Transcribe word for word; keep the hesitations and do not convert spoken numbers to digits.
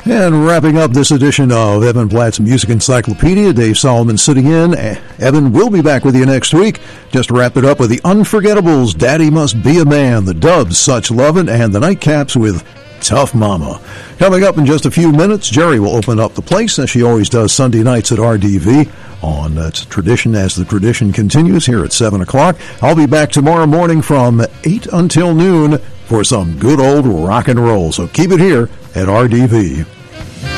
And wrapping up this edition of Evan Platt's Music Encyclopedia, Dave Solomon sitting in. Evan will be back with you next week. Just wrapped it up with the Unforgettables, Daddy Must Be a Man, the Dubs, Such Lovin', and the Nightcaps with Tough Mama. Coming up in just a few minutes, Jerry will open up the place, as she always does Sunday nights at R D V. On uh, tradition, as the tradition continues here at seven o'clock. I'll be back tomorrow morning from eight until noon for some good old rock and roll. So keep it here at R D V.